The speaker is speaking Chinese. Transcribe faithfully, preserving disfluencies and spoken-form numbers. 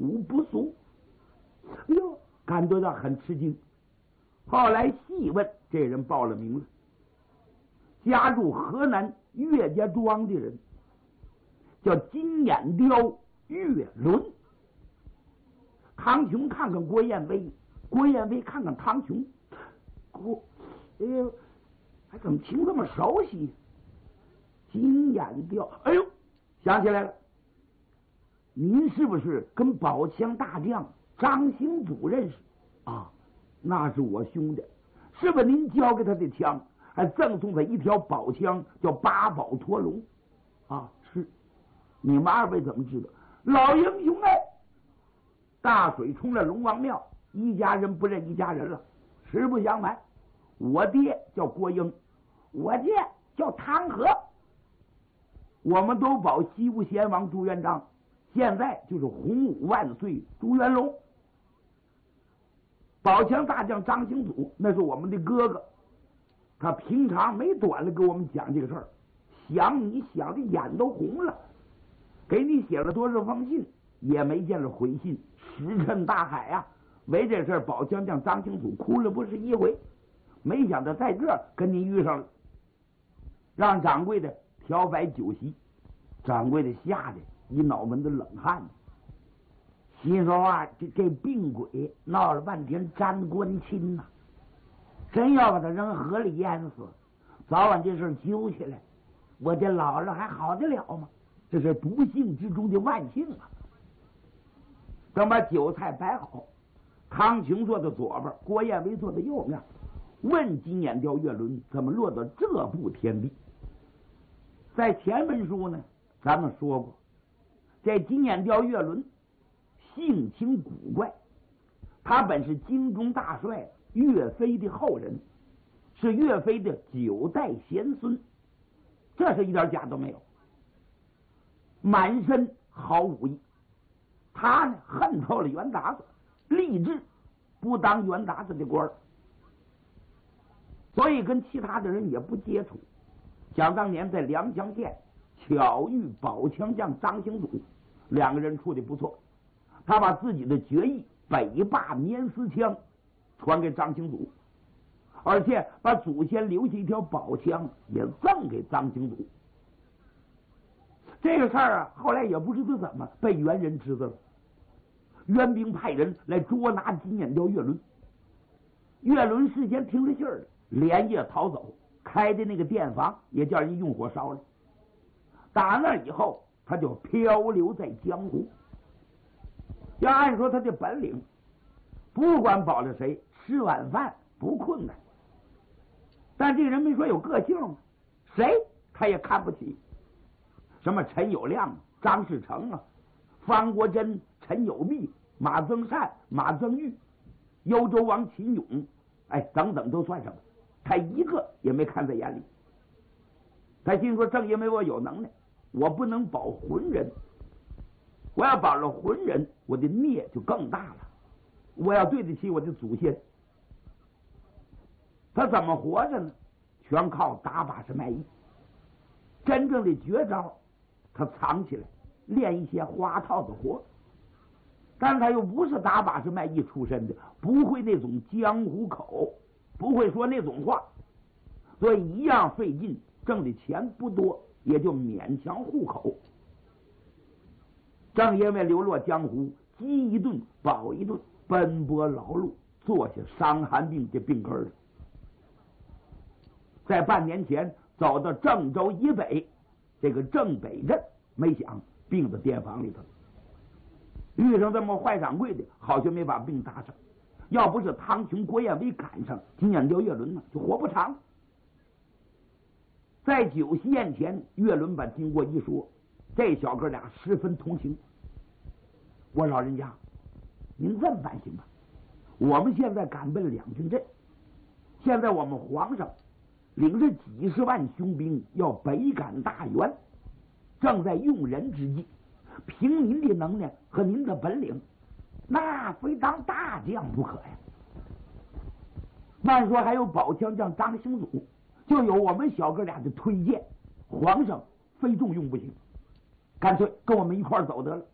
土不俗。哎呦，感觉到很吃惊。后来细问，这人报了名了，家住河南岳家庄的人，叫金眼雕岳伦。唐琼看看郭彦威，郭彦威看看唐琼，郭，哎呦，还怎么听这么熟悉？金眼雕，哎呦，想起来了，您是不是跟宝枪大将张兴祖认识啊？那是我兄弟，是不是您交给他的枪，还赠送他一条宝枪，叫八宝驼龙啊？是，你们二位怎么知道？老英雄哎，大水冲了龙王庙，一家人不认一家人了。实不相瞒，我爹叫郭英，我爹叫汤和，我们都保西吴贤王朱元璋，现在就是洪武万岁朱元龙。宝强大将张兴祖那是我们的哥哥，他平常没短的给我们讲这个事儿，想你想的眼都红了，给你写了多少封信也没见着回信，石沉大海啊！为这事儿，宝强将张兴祖哭了不是一回，没想到在这儿跟您遇上了，让掌柜的调摆酒席，掌柜的吓得一脑门子冷汗，心说啊，这这病鬼闹了半天沾官亲呐、啊，真要把他扔河里淹死，早晚这事揪起来，我这老了还好得了吗？这是不幸之中的万幸啊！等把酒菜摆好，汤琼坐在左边，郭彦威坐在右面，问金眼雕岳伦怎么落到这步田地。在前文书呢，咱们说过，这金眼雕岳伦性情古怪，他本是京中大帅岳飞的后人，是岳飞的九代贤孙，这是一点假都没有。满身好武艺，他呢恨透了袁达子，立志不当袁达子的官儿，所以跟其他的人也不接触。想当年在良乡县巧遇宝枪将张兴祖，两个人处的不错，他把自己的绝艺北霸绵丝枪传给张兴祖，而且把祖先留下一条宝枪也赠给张兴祖。这个事儿啊，后来也不知道怎么被袁人知道了，袁兵派人来捉拿金眼雕岳伦。岳伦事先听了信儿了，连夜逃走，开的那个店房也叫人用火烧了。打那以后，他就漂流在江湖。要按说他的本领，不管保了谁，吃晚饭不困难。但这个人没说有个性吗？谁他也看不起。什么陈友谅、张士诚啊，方国珍、陈友弼、马增善、马增玉、幽州王秦勇，哎，等等都算什么？他一个也没看在眼里。他心说，正因为我有能耐，我不能保浑人，我要保了浑人，我的孽就更大了。我要对得起我的祖先。他怎么活着呢？全靠打把式卖艺。真正的绝招，他藏起来，练一些花套的活。但他又不是打把式卖艺出身的，不会那种江湖口，不会说那种话，所以一样费劲，挣的钱不多，也就勉强糊口。正因为流落江湖，饥一顿饱一顿，奔波劳碌，做下伤寒病的病根了。在半年前走到郑州以北这个郑北镇，没想病在店房里头，遇上这么坏掌柜的，好像没把病搭上。要不是汤琼、郭彦威赶上，金眼雕岳伦呢就活不长。在酒席宴前，岳伦把经过一说，这小哥俩十分同情。我老人家，您这么办行吗？我们现在赶奔两军阵，现在我们皇上领着几十万雄兵要北赶大元，正在用人之际，凭您的能耐和您的本领，那非当大将不可呀。慢说还有宝枪将张兴祖，就有我们小哥俩的推荐，皇上非重用不行，干脆跟我们一块儿走得了。